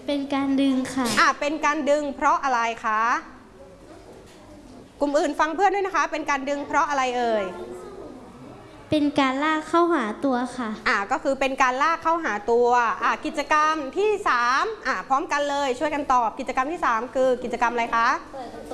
เป็นการดึงค่ะเป็นการดึงเพราะอะไรคะกลุ่มอื่นฟังเพื่อนด้วยนะคะเป็นการดึงเพราะอะไรเอ่ยเป็นการลากเข้าหาตัวค่ะก็คือเป็นการลากเข้าหาตัวกิจกรรมที่3พร้อมกันเลยช่วยกันตอบกิจกรรมที่3คือกิจกรรมอะไรคะ